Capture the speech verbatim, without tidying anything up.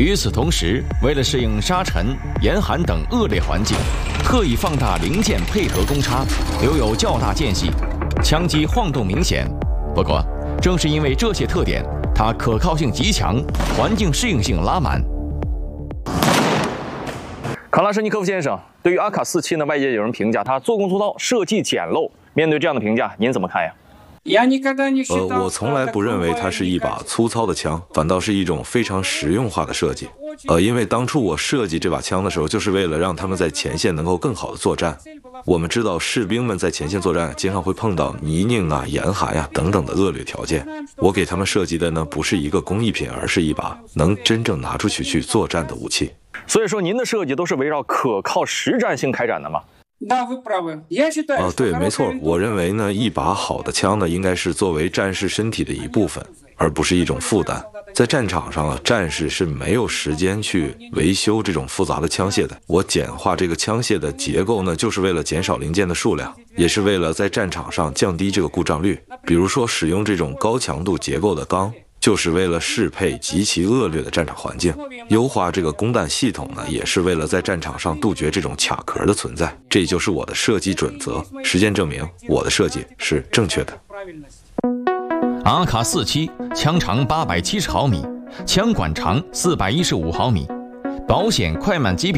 与此同时，为了适应沙尘、严寒等恶劣环境，特意放大零件配合公差，留有较大间隙，枪机晃动明显。不过，正是因为这些特点，它可靠性极强，环境适应性拉满。 卡拉什尼科夫先生，对于阿卡四七呢，外界有人评价它做工粗糙、设计简陋。面对这样的评价，您怎么看呀？ 呃，我从来不认为它是一把粗糙的枪，反倒是一种非常实用化的设计。呃，因为当初我设计这把枪的时候，就是为了让他们在前线能够更好的作战。我们知道士兵们在前线作战，经常会碰到泥泞啊、严寒呀、啊、等等的恶劣条件。我给他们设计的呢，不是一个工艺品，而是一把能真正拿出去去作战的武器。 所以说，您的设计都是围绕可靠实战性开展的吗？ 哦，对，没错。我认为呢，一把好的枪呢，应该是作为战士身体的一部分，而不是一种负担。在战场上啊，战士是没有时间去维修这种复杂的枪械的。我简化这个枪械的结构呢，就是为了减少零件的数量，也是为了在战场上降低这个故障率。比如说，使用这种高强度结构的钢，就是为了适配极其恶劣的战场环境。优化这个供弹系统呢，也是为了在战场上杜绝这种卡壳的存在。这就是我的设计准则。实践证明，我的设计是正确的。 阿卡四七枪长八百七十毫米，枪管长四百一十五毫米，保险快慢级别